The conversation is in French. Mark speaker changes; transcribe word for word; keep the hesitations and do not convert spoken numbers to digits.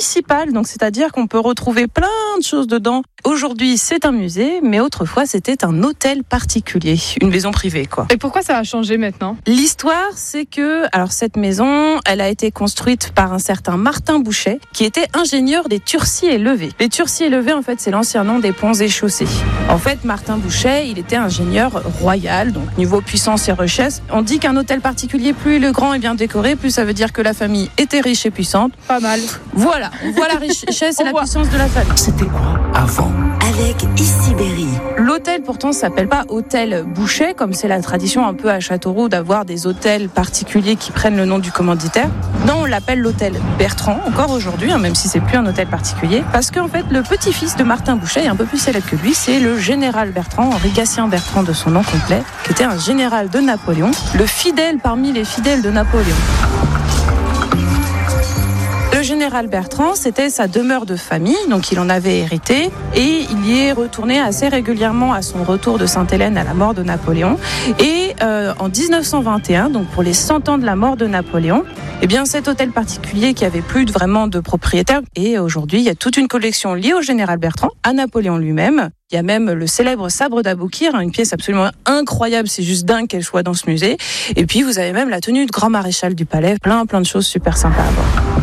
Speaker 1: municipal, donc c'est-à-dire qu'on peut retrouver plein de choses dedans. Aujourd'hui, c'est un musée, mais autrefois, c'était un hôtel particulier, une maison privée, quoi.
Speaker 2: Et pourquoi ça a changé maintenant ?
Speaker 1: L'histoire, c'est que, alors cette maison, elle a été construite par un certain Martin Bouchet, qui était ingénieur des Turcis et Levés. Les Turcis et Levés, en fait, c'est l'ancien nom des ponts et chaussées. En fait, Martin Bouchet, il était ingénieur royal, donc niveau puissance et richesse. On dit qu'un hôtel particulier, plus il est grand et bien décoré, plus ça veut dire que la famille était riche et puissante.
Speaker 2: Pas mal.
Speaker 1: Voilà, on voit la richesse et la puissance de la famille.
Speaker 3: C'était quoi avant ?
Speaker 4: Avec Ici Berry.
Speaker 1: L'hôtel, pourtant, ne s'appelle pas hôtel Bouchet, comme c'est la tradition un peu à Châteauroux d'avoir des hôtels particuliers qui prennent le nom du commanditaire. Non, on l'appelle l'hôtel Bertrand, encore aujourd'hui, hein, même si c'est plus un hôtel particulier, parce qu'en fait, le petit-fils de Martin Bouchet est un peu plus célèbre que lui, c'est le général Bertrand, Henri Gatien Bertrand de son nom complet, qui était un général de Napoléon, le fidèle parmi les fidèles de Napoléon. Le général Bertrand, c'était sa demeure de famille, donc il en avait hérité, et il y est retourné assez régulièrement à son retour de Sainte-Hélène à la mort de Napoléon. Et euh, en dix-neuf cent vingt et un, donc pour les cent ans de la mort de Napoléon, eh bien cet hôtel particulier qui avait plus de, vraiment de propriétaire, et aujourd'hui il y a toute une collection liée au général Bertrand, à Napoléon lui-même. Il y a même le célèbre sabre d'Aboukir, une pièce absolument incroyable, c'est juste dingue qu'elle soit dans ce musée. Et puis vous avez même la tenue de grand maréchal du palais, plein plein de choses super sympas à voir.